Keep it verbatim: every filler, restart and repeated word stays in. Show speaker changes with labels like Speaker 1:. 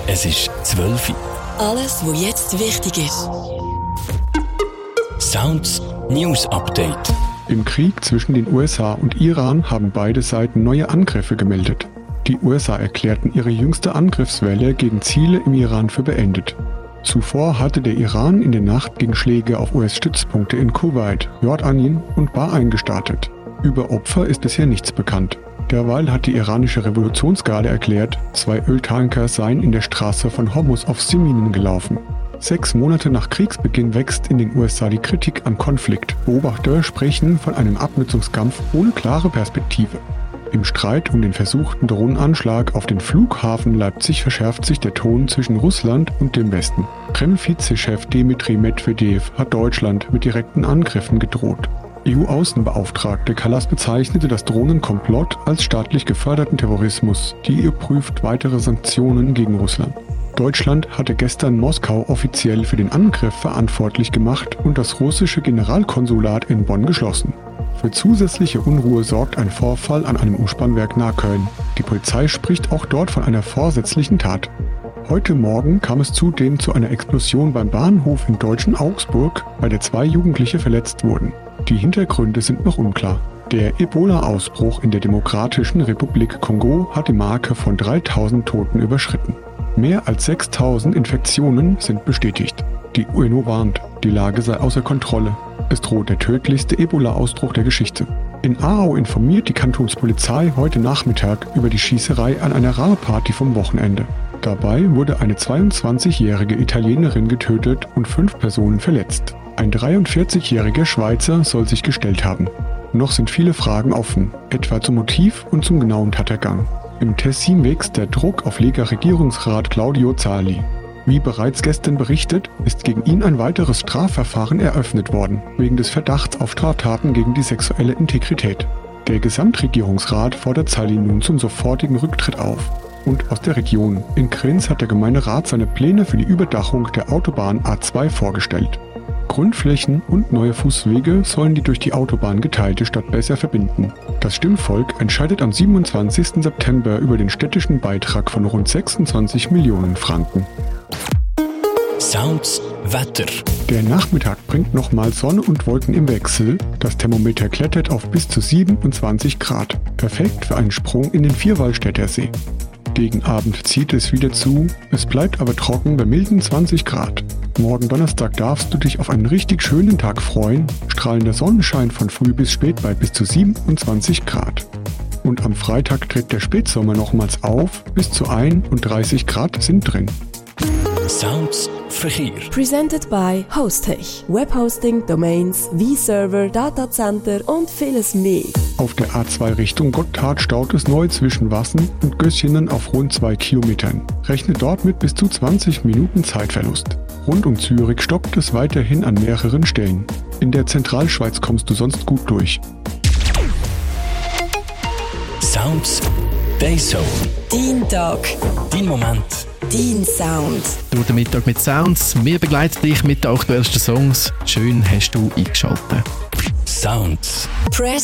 Speaker 1: Es ist zwölf Uhr.
Speaker 2: Alles, was jetzt wichtig ist.
Speaker 1: Sounds News Update.
Speaker 3: Im Krieg zwischen den U S A und Iran haben beide Seiten neue Angriffe gemeldet. Die U S A erklärten ihre jüngste Angriffswelle gegen Ziele im Iran für beendet. Zuvor hatte der Iran in der Nacht Gegenschläge auf U S-Stützpunkte in Kuwait, Jordanien und Bahrain gestartet. Über Opfer ist bisher nichts bekannt. Derweil hat die iranische Revolutionsgarde erklärt, zwei Öltanker seien in der Straße von Hormuz auf Seeminen gelaufen. Sechs Monate nach Kriegsbeginn wächst in den U S A die Kritik am Konflikt. Beobachter sprechen von einem Abnutzungskampf ohne klare Perspektive. Im Streit um den versuchten Drohnenanschlag auf den Flughafen Leipzig verschärft sich der Ton zwischen Russland und dem Westen. Kreml-Vizechef Dmitri Medvedev hat Deutschland mit direkten Angriffen gedroht. E U-Außenbeauftragte Kallas bezeichnete das Drohnenkomplott als staatlich geförderten Terrorismus. Die E U prüft weitere Sanktionen gegen Russland. Deutschland hatte gestern Moskau offiziell für den Angriff verantwortlich gemacht und das russische Generalkonsulat in Bonn geschlossen. Für zusätzliche Unruhe sorgt ein Vorfall an einem Umspannwerk nahe Köln. Die Polizei spricht auch dort von einer vorsätzlichen Tat. Heute Morgen kam es zudem zu einer Explosion beim Bahnhof im deutschen Augsburg, bei der zwei Jugendliche verletzt wurden. Die Hintergründe sind noch unklar. Der Ebola-Ausbruch in der Demokratischen Republik Kongo hat die Marke von dreitausend Toten überschritten. Mehr als sechstausend Infektionen sind bestätigt. Die U N O warnt, die Lage sei außer Kontrolle. Es droht der tödlichste Ebola-Ausbruch der Geschichte. In Aarau informiert die Kantonspolizei heute Nachmittag über die Schießerei an einer Rave-Party vom Wochenende. Dabei wurde eine zweiundzwanzigjährige Italienerin getötet und fünf Personen verletzt. Ein dreiundvierzigjähriger Schweizer soll sich gestellt haben. Noch sind viele Fragen offen, etwa zum Motiv und zum genauen Tathergang. Im Tessin wächst der Druck auf Lega Regierungsrat Claudio Zali. Wie bereits gestern berichtet, ist gegen ihn ein weiteres Strafverfahren eröffnet worden, wegen des Verdachts auf Straftaten gegen die sexuelle Integrität. Der Gesamtregierungsrat fordert Zali nun zum sofortigen Rücktritt auf. Und aus der Region. In Krems hat der Gemeinderat seine Pläne für die Überdachung der Autobahn A zwei vorgestellt. Grundflächen und neue Fußwege sollen die durch die Autobahn geteilte Stadt besser verbinden. Das Stimmvolk entscheidet am siebenundzwanzigsten September über den städtischen Beitrag von rund sechsundzwanzig Millionen Franken.
Speaker 1: Sounds Wetter.
Speaker 3: Der Nachmittag bringt nochmal Sonne und Wolken im Wechsel. Das Thermometer klettert auf bis zu siebenundzwanzig Grad. Perfekt für einen Sprung in den Vierwaldstätter See. Gegen Abend zieht es wieder zu, es bleibt aber trocken bei milden zwanzig Grad. Morgen Donnerstag darfst du dich auf einen richtig schönen Tag freuen. Strahlender Sonnenschein von früh bis spät bei bis zu siebenundzwanzig Grad. Und am Freitag tritt der Spätsommer nochmals auf, bis zu einunddreißig Grad sind drin.
Speaker 1: Sounds Verkehr.
Speaker 2: Presented by Hostech. Webhosting, Domains, V-Server, Datacenter und vieles mehr.
Speaker 3: Auf der A zwei Richtung Gotthard staut es neu zwischen Wassen und Gößchenen auf rund zwei Kilometern. Rechne dort mit bis zu zwanzig Minuten Zeitverlust. Rund um Zürich stoppt es weiterhin an mehreren Stellen. In der Zentralschweiz kommst du sonst gut durch.
Speaker 1: Sounds Dayzone.
Speaker 2: Dein Tag.
Speaker 1: Dein Moment.
Speaker 2: Dein Sound.
Speaker 4: Durch den Mittag mit Sounds. Wir begleiten dich mit den aktuellsten Songs. Schön hast du eingeschaltet.
Speaker 1: Sounds.
Speaker 2: Press